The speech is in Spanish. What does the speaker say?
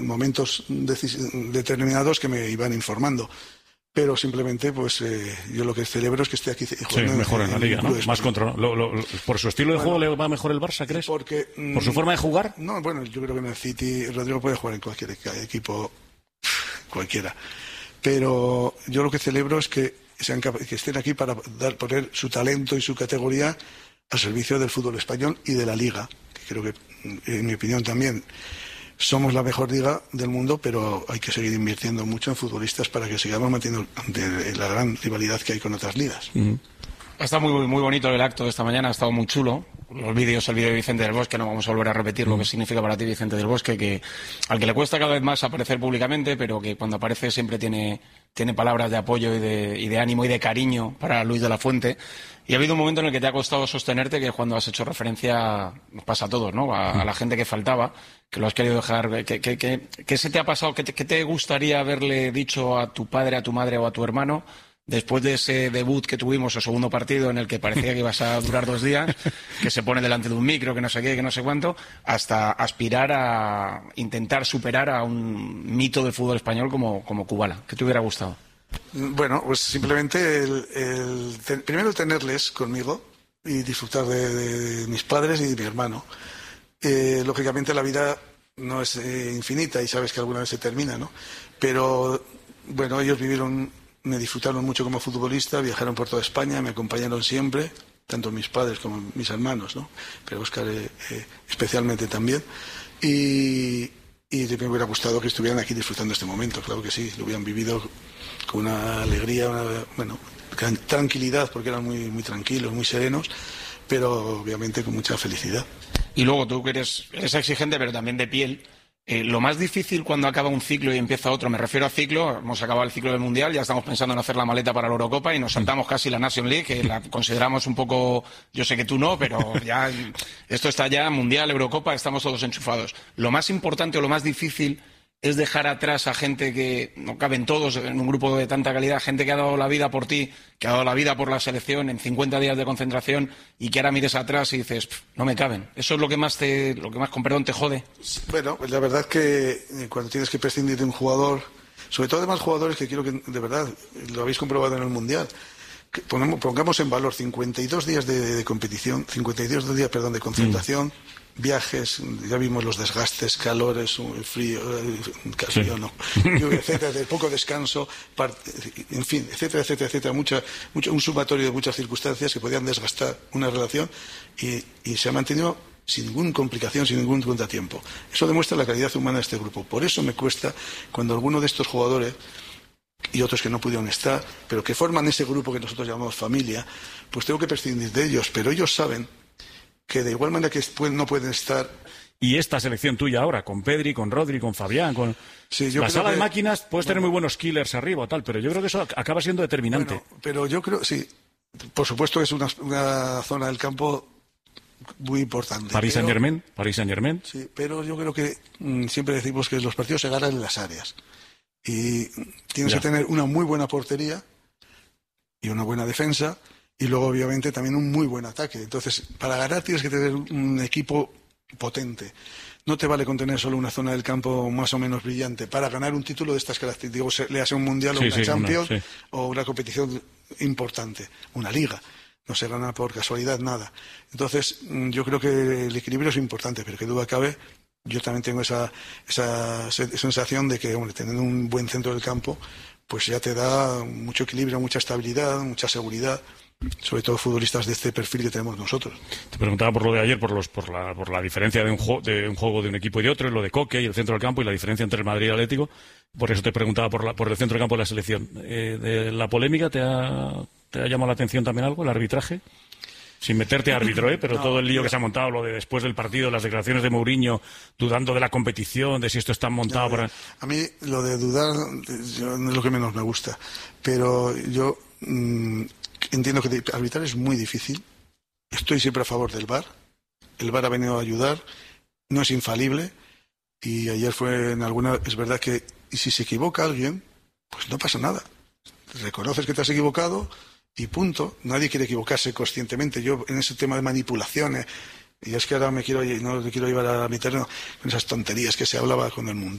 momentos determinados que me iban informando. Pero simplemente, pues yo lo que celebro es que esté aquí jugando. Sí, mejor en la Liga, ¿no? Más control. ¿Por su estilo de juego le va mejor el Barça, crees? Porque, ¿Por su forma de jugar? No, bueno, yo creo que en el City Rodrigo puede jugar en cualquier equipo, cualquiera. Pero yo lo que celebro es que estén aquí para poner su talento y su categoría al servicio del fútbol español y de la Liga, que creo que, en mi opinión también, somos la mejor liga del mundo, pero hay que seguir invirtiendo mucho en futbolistas para que sigamos manteniendo la gran rivalidad que hay con otras ligas. Ha estado muy bonito el acto de esta mañana, ha estado muy chulo. Los vídeos, el vídeo de Vicente del Bosque, no vamos a volver a repetir lo que significa para ti Vicente del Bosque, al que le cuesta cada vez más aparecer públicamente, pero que cuando aparece siempre tiene palabras de apoyo y de ánimo y de cariño para Luis de la Fuente. Y ha habido un momento en el que te ha costado sostenerte, que cuando has hecho referencia, nos pasa a todos, ¿no? A la gente que faltaba, que lo has querido dejar. ¿Qué se te ha pasado? ¿Qué te gustaría haberle dicho a tu padre, a tu madre o a tu hermano después de ese debut que tuvimos, o segundo partido, en el que parecía que ibas a durar 2 días, que se pone delante de un micro, que no sé qué, que no sé cuánto, hasta aspirar a intentar superar a un mito del fútbol español como Kubala? ¿Qué te hubiera gustado? Bueno, pues simplemente primero tenerles conmigo y disfrutar de mis padres y de mi hermano. Lógicamente la vida no es infinita y sabes que alguna vez se termina, ¿no? Pero bueno, ellos me disfrutaron mucho como futbolista, viajaron por toda España, me acompañaron siempre, tanto mis padres como mis hermanos, ¿no? Pero Óscar especialmente también. Y me hubiera gustado que estuvieran aquí disfrutando este momento, claro que sí, lo hubieran vivido con una alegría, tranquilidad, porque eran muy tranquilos, muy serenos, pero obviamente con mucha felicidad. Y luego tú que eres exigente, pero también de piel. Lo más difícil cuando acaba un ciclo y empieza otro, me refiero a ciclo, hemos acabado el ciclo del Mundial, ya estamos pensando en hacer la maleta para la Eurocopa y nos saltamos casi la Nation League, que la consideramos un poco, yo sé que tú no, pero ya esto está ya Mundial, Eurocopa, estamos todos enchufados. Lo más importante o lo más difícil es dejar atrás a gente que no caben todos en un grupo de tanta calidad, gente que ha dado la vida por ti, que ha dado la vida por la selección en 50 días de concentración y que ahora mires atrás y dices, no me caben. ¿Eso es lo que más con perdón te jode? Bueno, pues la verdad que cuando tienes que prescindir de un jugador, sobre todo de más jugadores que quiero que, de verdad, lo habéis comprobado en el Mundial, que pongamos en valor 52 días de competición, 52 días, de concentración, viajes, ya vimos los desgastes, calores, frío, lluvia, etcétera, de poco descanso, en fin, etcétera, un sumatorio de muchas circunstancias que podían desgastar una relación y se ha mantenido sin ninguna complicación, sin ningún contratiempo. Eso demuestra la calidad humana de este grupo. Por eso me cuesta cuando alguno de estos jugadores y otros que no pudieron estar, pero que forman ese grupo que nosotros llamamos familia, pues tengo que prescindir de ellos, pero ellos saben que de igual manera que no pueden estar. Y esta selección tuya ahora, con Pedri, con Rodri, con Fabián, con la sala de máquinas, puedes tener muy buenos killers arriba o tal, pero yo creo que eso acaba siendo determinante. Bueno, pero yo creo, sí, por supuesto que es una zona del campo muy importante. Paris Saint-Germain. Sí, pero yo creo que siempre decimos que los partidos se ganan en las áreas. Y tienes que tener una muy buena portería y una buena defensa y luego obviamente también un muy buen ataque. Entonces, para ganar tienes que tener un equipo potente. No te vale con tener solo una zona del campo más o menos brillante. Para ganar un título de estas características, le hace un Mundial o una Champions o una competición importante, una Liga. No se gana por casualidad nada. Entonces, yo creo que el equilibrio es importante, pero que duda cabe. Yo también tengo esa sensación de que, teniendo un buen centro del campo, pues ya te da mucho equilibrio, mucha estabilidad, mucha seguridad, sobre todo futbolistas de este perfil que tenemos nosotros. Te preguntaba por lo de ayer, por la diferencia de un juego de un equipo y de otro, lo de Coque y el centro del campo y la diferencia entre el Madrid y el Atlético. Por eso te preguntaba por el centro del campo de la selección. ¿De la polémica te ha llamado la atención también algo, el arbitraje? Sin meterte a árbitro, pero todo el lío que se ha montado, lo de después del partido, las declaraciones de Mourinho, dudando de la competición, de si esto está montado para... A mí lo de dudar es lo que menos me gusta, pero yo entiendo que arbitrar es muy difícil. Estoy siempre a favor del VAR. El VAR ha venido a ayudar, no es infalible, y ayer es verdad que si se equivoca alguien, pues no pasa nada. Reconoces que te has equivocado y punto. Nadie quiere equivocarse conscientemente. Yo en ese tema de manipulaciones, y es que ahora no quiero llevar a mi terreno con esas tonterías que se hablaba con el mundo.